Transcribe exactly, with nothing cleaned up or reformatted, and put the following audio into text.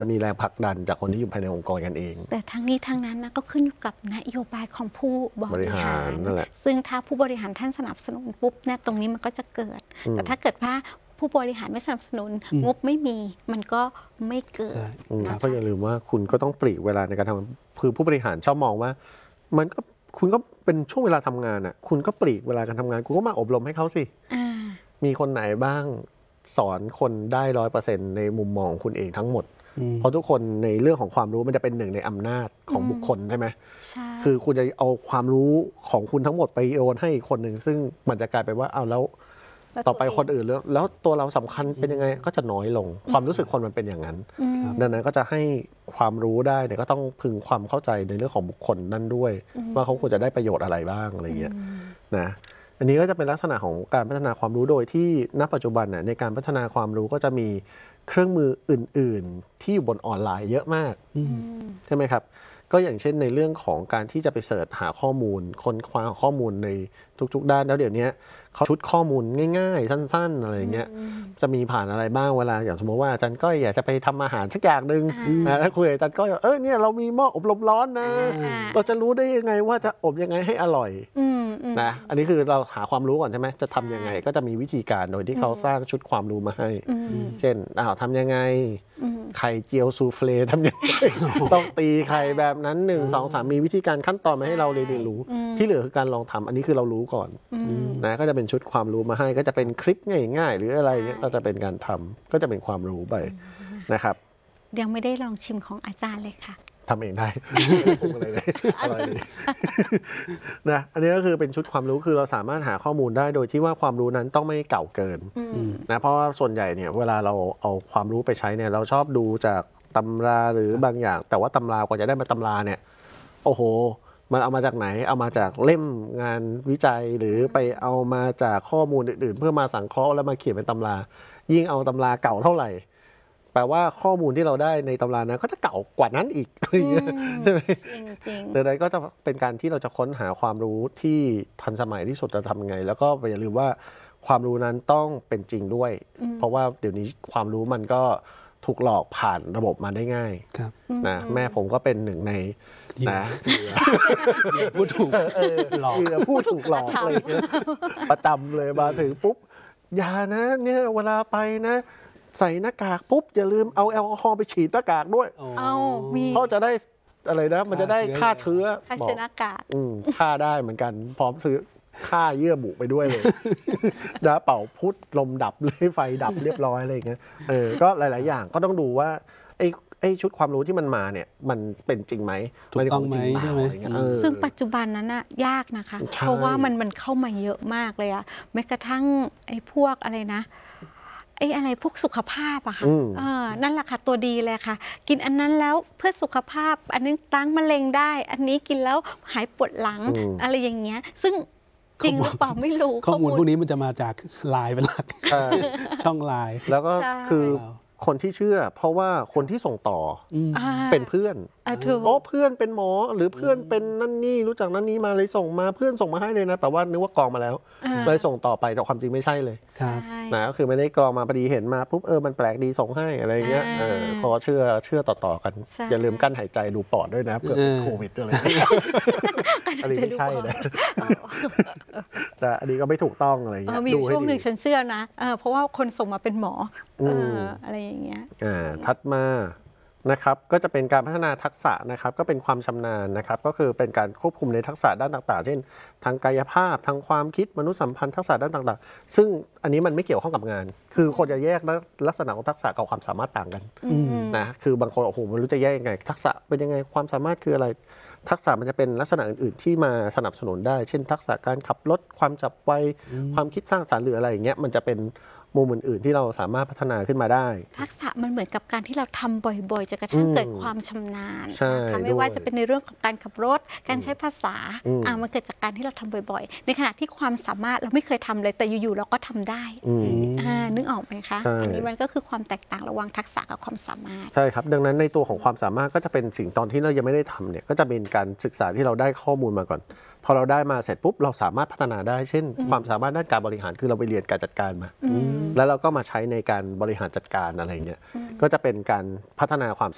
มีแรงผลักดันจากคนที่อยู่ภายในองค์กรกันเองแต่ทั้งนี้ทั้งนั้นนะก็ขึ้นอยู่กับนโยบายของผู้บริหารนั่นแหละซึ่งถ้าผู้บริหารท่านสนับสนุนปุ๊บเนี่ยตรงนี้มันก็จะเกิดแต่ถ้าเกิดว่าผู้บริหารไม่สนับสนุนงบไม่มีมันก็ไม่เกิดเพราะอย่าลืมว่าคุณก็ต้องปลีกเวลาในการทำคือผู้บริหารชอบมองว่ามันก็คุณก็เป็นช่วงเวลาทำงานอ่ะคุณก็ปลีกเวลาการทำงานคุณก็มาอบรมให้เขาสิมีคนไหนบ้างสอนคนได้ร้อยเปอร์เซ็นต์ในมุมมองของคุณเองทั้งหมดเพราะทุกคนในเรื่องของความรู้มันจะเป็นหนึ่งในอำนาจของบุคคลใช่ไหมใช่คือคุณจะเอาความรู้ของคุณทั้งหมดไปโอนให้อีกคนหนึ่งซึ่งมันจะกลายเป็นว่าเอาแล้วต่อไปคนอื่นแล้วแล้วตัวเราสำคัญเป็นยังไงก็จะน้อยลงความรู้สึกคนมันเป็นอย่างนั้นดังนั้นก็จะให้ความรู้ได้เนี่ยก็ต้องพึงความเข้าใจในเรื่องของบุคคลนั่นด้วยว่าเขาควรจะได้ประโยชน์อะไรบ้างอะไรเงี้ยนะอันนี้ก็จะเป็นลักษณะของการพัฒนาความรู้โดยที่ณปัจจุบันเนี่ยในการพัฒนาความรู้ก็จะมีเครื่องมืออื่นๆที่อยู่บนออนไลน์เยอะมากใช่ไหมครับก็อย่างเช่นในเรื่องของการที่จะไปเสิร์ชหาข้อมูลค้นคว้าข้อมูลในทุกๆด้านแล้วเดี๋ยวนี้เขาชุดข้อมูลง่ายๆสั้นๆอะไรอย่างเงี้ยจะมีผ่านอะไรบ้างเวลาอย่างสมมติว่าอาจารย์ก้อยอยากจะไปทำอาหารสักอย่างหนึ่งนะถ้าคุยกับอาจารย์ก้อยเออเนี่ยเรามีหม้ออบลมร้อนนะเราจะรู้ได้ยังไงว่าจะอบยังไงให้อร่อยนะอันนี้คือเราหาความรู้ก่อนใช่ไหมจะทำยังไงก็จะมีวิธีการโดยที่เขาสร้างชุดความรู้มาให้เช่นอ้าวทำยังไงไข่เจียวซูเฟลทำยังไงต้องตีไข่แบบนั้นหนึ่งสองสามมีวิธีการขั้นตอนมาให้เราเรียนรู้ที่เหลือคือการลองทำอันนี้คือเรารู้ก่อนนะก็จะเป็นชุดความรู้มาให้ก็จะเป็นคลิปง่ายๆหรืออะไรเงี้ยก็จะเป็นการทำก็จะเป็นความรู้ไปนะครับยังไม่ได้ลองชิมของอาจารย์เลยค่ะทำเองได้ปรุงอะไรเลยอร่อยดีนะอันนี้ก็คือเป็นชุดความรู้คือเราสามารถหาข้อมูลได้โดยที่ว่าความรู้นั้นต้องไม่เก่าเกินนะเพราะว่าส่วนใหญ่เนี่ยเวลาเราเอาความรู้ไปใช้เนี่ยเราชอบดูจากตำราหรือบางอย่างแต่ว่าตำรากว่าจะได้มาตำราเนี่ยโอ้โหมันเอามาจากไหนเอามาจากเล่มงานวิจัยหรือไปเอามาจากข้อมูลอื่นๆเพื่อมาสังเคราะห์แล้วมาเขียนเป็นตำรายิ่งเอาตำราเก่าเท่าไหร่แปลว่าข้อมูลที่เราได้ในตำรานั้นก็จะเก่ากว่านั้นอีกอะไรอย่างเงี้ยใช่ไหมจริงๆดังนั้นก็จะเป็นการที่เราจะค้นหาความรู้ที่ทันสมัยที่สุดจะทำยังไงแล้วก็อย่าลืมว่าความรู้นั้นต้องเป็นจริงด้วยเพราะว่าเดี๋ยวนี้ความรู้มันก็ถูกหลอกผ่านระบบมาได้ง่ายนะแม่ผมก็เป็นหนึ่งในนะพูดถูกหลอกพูดถูกหลอกเลยประจำเลยมาถึงปุ๊บอย่านะเนี่ยเวลาไปนะใส่หน้ากากปุ๊บอย่าลืมเอาแอลกอฮอล์ไปฉีดหน้ากากด้วยเอาเพราะจะได้อะไรนะมันจะได้ฆ่าเชื้อฆ่าเชื้อหน้ากากฆ่าได้เหมือนกันพร้อมซื้อฆ่าเยื่อบุไปด้วยเลยนะเป่าพุทธลมดับเลยไฟดับเรียบร้อยอะไรอย่างเงี้ยเออก็หลายๆอย่างก็ต้องดูว่าไอ้ไอ้ชุดความรู้ที่มันมาเนี่ยมันเป็นจริงไหมถูกต้องไหมใช่ไหมซึ่งปัจจุบันนั้นน่ะยากนะคะเพราะว่ามันมันเข้ามาเยอะมากเลยอะแม้กระทั่งไอ้พวกอะไรนะไอ้อะไรพวกสุขภาพอะค่ะนั่นแหละค่ะตัวดีเลยค่ะกินอันนั้นแล้วเพื่อสุขภาพอันนี้ล้างมะเร็งได้อันนี้กินแล้วหายปวดหลังอะไรอย่างเงี้ยซึ่งจริงหรือเปล่าไม่รู้ข้อมูลพวกนี้มันจะมาจากไลน์เป็นหลักช่องไลน์แล้วก็คือคนที่เชื่อเพราะว่าคนที่ส่งต่อเป็นเพื่อนโอ้เพื่อนเป็นหมอหรือเพื่อนเป็นนั่นนี่รู้จักนั่นนี้มาเลยส่งมาเพื่อนส่งมาให้เลยนะแต่ว่านึกว่ากรองมาแล้วเลยส่งต่อไปแต่ความจริงไม่ใช่เลยนะก็คือไม่ได้กรองมาพอดีเห็นมาปุ๊บเออมันแปลกดีส่งให้อะไรเงี้ยเออขอเชื่อเชื่อต่อๆกันอย่าลืมกั้นหายใจดูปอดด้วยนะเผื่อโควิดอะไรอันนี้ไม่ใช่นะแต่อันนี้ก็ไม่ถูกต้องอะไรเงี้ยมีช่วงหนึ่งฉันเชื่อนะเพราะว่าคนส่งมาเป็นหมออะไรอย่างเงี้ยถัดมานะครับก็จะเป็นการพัฒนาทักษะนะครับก็เป็นความชำนาญนะครับก็คือเป็นการควบคุมในทักษะด้านต่างๆเช่นทางกายภาพทางความคิดมนุษยสัมพันธ์ทักษะด้านต่างๆซึ่งอันนี้มันไม่เกี่ยวข้องกับงานคือคนจะแยกลักษณะของทักษะกับความสามารถต่างกันนะคือบางคนโอ้โหไม่รู้จะแยกยังไงทักษะเป็นยังไงความสามารถคืออะไรทักษะมันจะเป็นลักษณะอื่นๆที่มาสนับสนุนได้เช่นทักษะการขับรถความจับไวความคิดสร้างสรรค์หรืออะไรอย่างเงี้ยมันจะเป็นมุมอื่นๆที่เราสามารถพัฒนาขึ้นมาได้ทักษะมันเหมือนกับการที่เราทำบ่อยๆจนกระทั่งเกิดความชำนาญนะคะไม่ว่าจะเป็นในเรื่องของการขับรถการใช้ภาษาอ่ามันเกิดจากการที่เราทำบ่อยๆในขณะที่ความสามารถเราไม่เคยทำเลยแต่อยู่ๆเราก็ทำได้อ่านึกออกไหมคะอันนี้มันก็คือความแตกต่างระหว่างทักษะกับความสามารถใช่ครับดังนั้นในตัวของความสามารถก็จะเป็นสิ่งตอนที่เรายังไม่ได้ทำเนี่ยก็จะเป็นการศึกษาที่เราได้ข้อมูลมาก่อนพอเราได้มาเสร็จปุ๊บเราสามารถพัฒนาได้เช่นความสามารถด้านการบริหารคือเราไปเรียนการจัดการมาแล้วเราก็มาใช้ในการบริหารจัดการอะไรเงี้ยก็จะเป็นการพัฒนาความ